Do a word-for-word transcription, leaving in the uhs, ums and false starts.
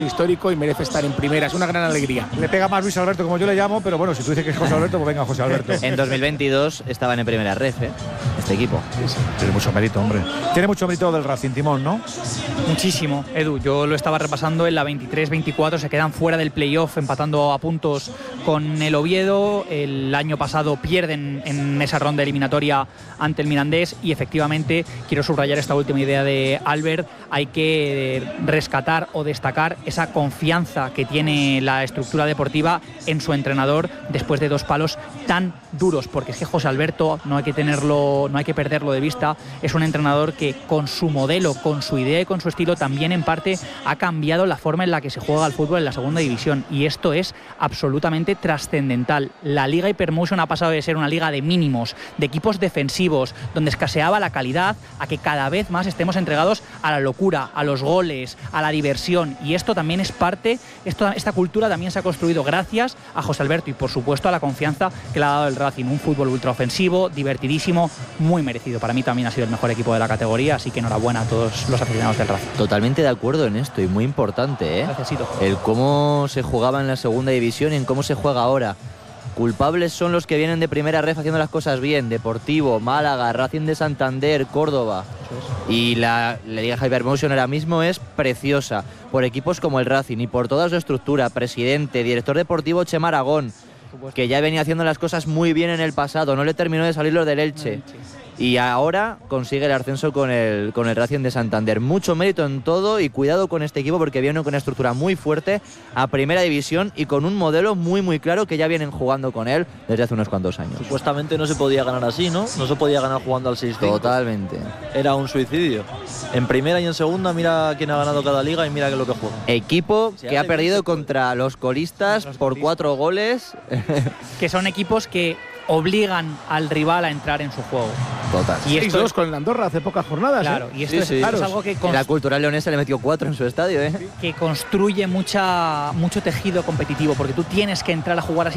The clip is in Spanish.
histórico y merece estar en primera. Es una gran alegría. Le pega más Luis Alberto, como yo le llamo, pero bueno, si tú dices que es José Alberto, pues venga, José Alberto. En dos mil veintidós estaban en primera ref, ¿eh? Este equipo. Sí, sí. Tiene mucho mérito, hombre. Tiene mucho mérito del Racing, Timón, ¿no? Muchísimo, Edu. Yo lo estaba repasando en la veintitrés veinticuatro. Se quedan fuera del playoff, empatando a puntos con el Oviedo. El año pasado pierden en esa ronda eliminatoria ante el Mirandés. Y efectivamente, quiero subrayar esta última idea de Albert. Hay que rescatar o destacar esa confianza que tiene la estructura deportiva en su entrenador después de dos palos tan duros, porque es que José Alberto, no hay que tenerlo, no hay que perderlo de vista, es un entrenador que con su modelo, con su idea y con su estilo también en parte ha cambiado la forma en la que se juega al fútbol en la segunda división, y esto es absolutamente trascendental. La Liga Hypermotion ha pasado de ser una liga de mínimos, de equipos defensivos, donde escaseaba la calidad, a que cada vez más estemos entregados a la locura, a los goles, a la diversión, y esto también es parte, esto, esta cultura también se ha construido gracias a José Alberto y por supuesto a la confianza que le ha dado el Racing. Un fútbol ultraofensivo, divertidísimo, muy merecido. Para mí también ha sido el mejor equipo de la categoría, así que enhorabuena a todos los aficionados del Racing. Totalmente de acuerdo en esto y muy importante, ¿eh? Gracias, Ito. El cómo se jugaba en la segunda división y en cómo se juega ahora. Culpables son los que vienen de primera ref haciendo las cosas bien: Deportivo, Málaga, Racing de Santander, Córdoba. Y la, la Liga Hypermotion ahora mismo es preciosa por equipos como el Racing y por toda su estructura, presidente, director deportivo Chema Aragón, que ya venía haciendo las cosas muy bien en el pasado, no le terminó de salir lo del Elche. Y ahora consigue el ascenso con el, con el Racing de Santander. Mucho mérito en todo y cuidado con este equipo, porque viene con una estructura muy fuerte a primera división y con un modelo muy muy claro que ya vienen jugando con él desde hace unos cuantos años. Supuestamente no se podía ganar así, ¿no? No se podía ganar jugando al seis cinco. Totalmente. Era un suicidio. En primera y en segunda mira quién ha ganado cada liga y mira qué es lo que juega. Equipo Si que ha hace perdido bien, contra los colistas Los por colistas. cuatro goles. Que son equipos que obligan al rival a entrar en su juego. Total. Y esto seis dos es, con el Andorra hace pocas jornadas. claro, ¿eh? y esto Sí, es, sí. esto es Claro. algo que, En cons- la Cultural Leonesa le metió cuatro en su estadio, ¿eh? que construye mucha, mucho tejido competitivo, porque tú tienes que entrar a jugar así